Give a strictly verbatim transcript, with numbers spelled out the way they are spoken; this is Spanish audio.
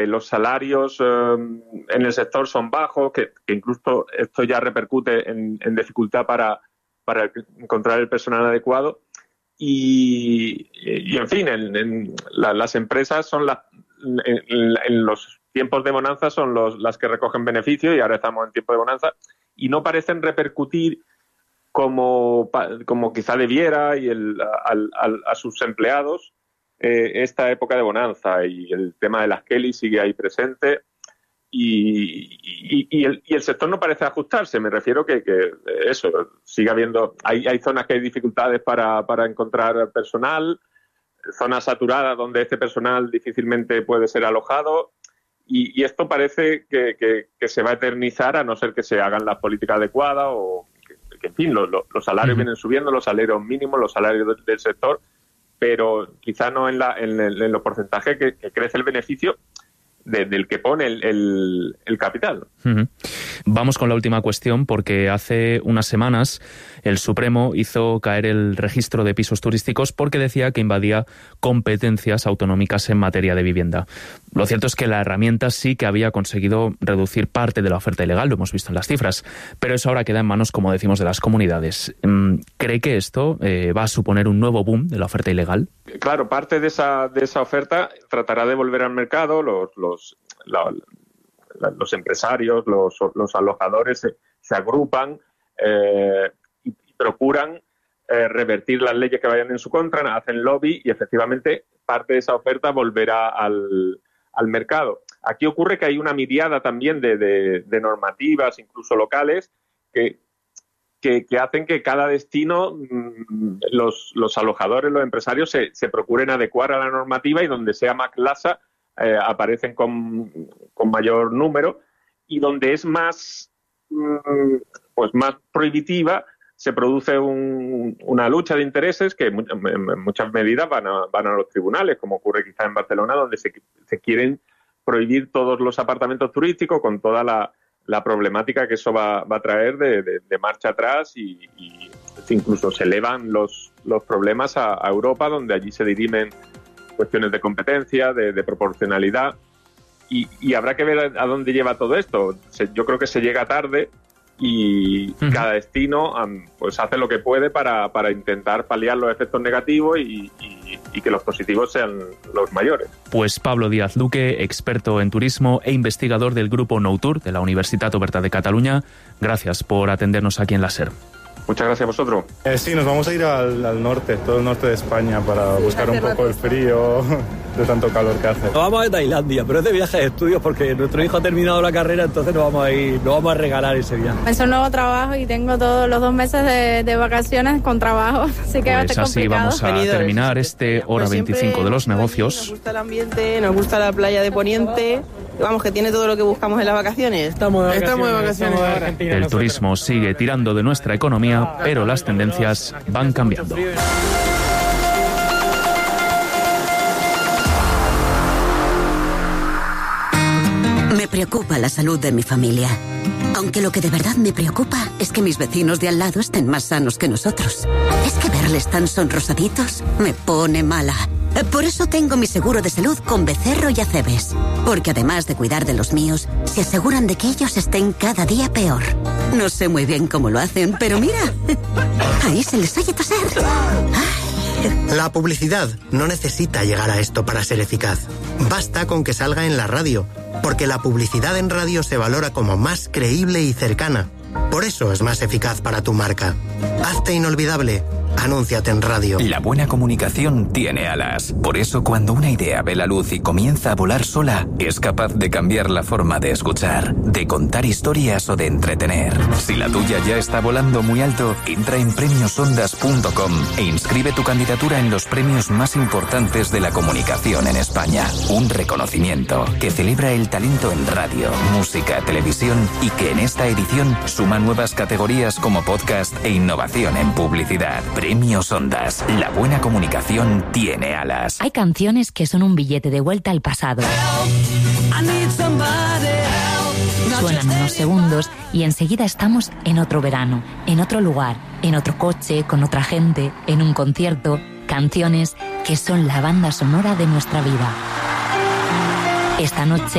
los salarios eh, en el sector son bajos, que, que incluso esto ya repercute en, en dificultad para, para encontrar el personal adecuado. Y, y en fin, en, en la, las empresas son las, en, en los tiempos de bonanza son los, las que recogen beneficios, y ahora estamos en tiempo de bonanza, y no parecen repercutir como, como quizá debiera y el, al, al, a sus empleados eh, esta época de bonanza, y el tema de las Kelly sigue ahí presente, y, y, y, el, y el sector no parece ajustarse. Me refiero que, que eso, sigue habiendo, hay, hay zonas que hay dificultades para, para encontrar personal, zonas saturadas donde este personal difícilmente puede ser alojado, y, y esto parece que, que, que se va a eternizar a no ser que se hagan las políticas adecuadas, o que, que en fin, los, los salarios uh-huh. vienen subiendo, los salarios mínimos, los salarios del, del sector, pero quizá no en, la, en, el, en los porcentajes que, que crece el beneficio de, del que pone el, el, el capital. Uh-huh. Vamos con la última cuestión, porque hace unas semanas el Supremo hizo caer el registro de pisos turísticos porque decía que invadía competencias autonómicas en materia de vivienda. Lo cierto es que la herramienta sí que había conseguido reducir parte de la oferta ilegal, lo hemos visto en las cifras, pero eso ahora queda en manos, como decimos, de las comunidades. ¿Cree que esto eh, va a suponer un nuevo boom de la oferta ilegal? Claro, parte de esa, de esa oferta tratará de volver al mercado. Los, los, la, la, los empresarios, los, los alojadores se, se agrupan eh, y, y procuran eh, revertir las leyes que vayan en su contra, hacen lobby, y efectivamente parte de esa oferta volverá al, al mercado. Aquí ocurre que hay una miriada también de, de, de normativas, incluso locales, que Que, que hacen que cada destino, los, los alojadores, los empresarios se, se procuren adecuar a la normativa, y donde sea más laxa eh, aparecen con, con mayor número, y donde es más, pues más prohibitiva se produce un, una lucha de intereses que en muchas medidas van a, van a los tribunales, como ocurre quizá en Barcelona, donde se, se quieren prohibir todos los apartamentos turísticos, con toda la la problemática que eso va, va a traer de, de, de marcha atrás, y, y incluso se elevan los, los problemas a, a Europa, donde allí se dirimen cuestiones de competencia, de, de proporcionalidad, y, y habrá que ver a, a dónde lleva todo esto. Se, yo creo que se llega tarde, y uh-huh. cada destino um, pues hace lo que puede para, para intentar paliar los efectos negativos y, y, y que los positivos sean los mayores. Pues Pablo Díaz Luque, experto en turismo e investigador del grupo Noutur de la Universitat Oberta de Cataluña, gracias por atendernos aquí en la SER. Muchas gracias a vosotros. Eh, sí, nos vamos a ir al, al norte, todo el norte de España, para buscar un poco el frío de tanto calor que hace. Nos vamos a Tailandia, pero es de viaje de estudios, porque nuestro hijo ha terminado la carrera, entonces nos vamos a ir, nos vamos a regalar ese viaje. Es un nuevo trabajo y tengo todos los dos meses de, de vacaciones con trabajo, así que va a estar así complicado. Vamos a terminar este Hora veinticinco de los negocios. Nos gusta el ambiente, nos gusta la playa de Poniente. Vamos, que tiene todo lo que buscamos en las vacaciones. Estamos de vacaciones. Estamos de vacaciones estamos de ahora. Argentina, el nosotros. turismo sigue tirando de nuestra economía, pero las tendencias van cambiando. Me preocupa la salud de mi familia. Aunque lo que de verdad me preocupa es que mis vecinos de al lado estén más sanos que nosotros. Es que verles tan sonrosaditos me pone mala. Por eso tengo mi seguro de salud con Becerro y Acebes. Porque además de cuidar de los míos, se aseguran de que ellos estén cada día peor. No sé muy bien cómo lo hacen, pero mira, ahí se les oye toser. Ay. La publicidad no necesita llegar a esto para ser eficaz. Basta con que salga en la radio, porque la publicidad en radio se valora como más creíble y cercana. Por eso es más eficaz para tu marca. Hazte inolvidable. Anúnciate en radio. La buena comunicación tiene alas. Por eso, cuando una idea ve la luz y comienza a volar sola, es capaz de cambiar la forma de escuchar, de contar historias o de entretener. Si la tuya ya está volando muy alto, entra en premios ondas punto com e inscribe tu candidatura en los premios más importantes de la comunicación en España. Un reconocimiento que celebra el talento en radio, música, televisión, y que en esta edición suma nuevas categorías como podcast e innovación en publicidad. Premios Ondas. La buena comunicación tiene alas. Hay canciones que son un billete de vuelta al pasado. Suenan unos segundos y enseguida estamos en otro verano, en otro lugar, en otro coche, con otra gente, en un concierto. Canciones que son la banda sonora de nuestra vida. Esta noche